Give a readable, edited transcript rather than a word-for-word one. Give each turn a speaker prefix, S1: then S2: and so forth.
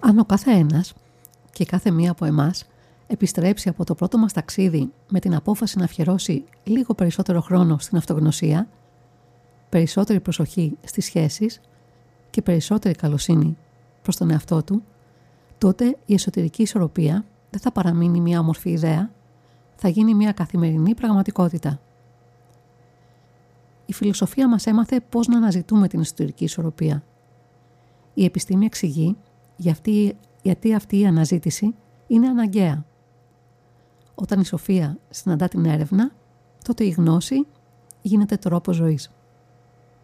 S1: Αν ο κάθε ένας και κάθε μία από εμάς επιστρέψει από το πρώτο μας ταξίδι με την απόφαση να αφιερώσει λίγο περισσότερο χρόνο στην αυτογνωσία, περισσότερη προσοχή στις σχέσεις και περισσότερη καλοσύνη προς τον εαυτό του, τότε η εσωτερική ισορροπία δεν θα παραμείνει μια όμορφη ιδέα, θα γίνει μια καθημερινή πραγματικότητα. Η φιλοσοφία μας έμαθε πώς να αναζητούμε την εσωτερική ισορροπία. Η επιστήμη εξηγεί γιατί αυτή η αναζήτηση είναι αναγκαία. Όταν η σοφία συναντά την έρευνα, τότε η γνώση γίνεται τρόπος ζωής.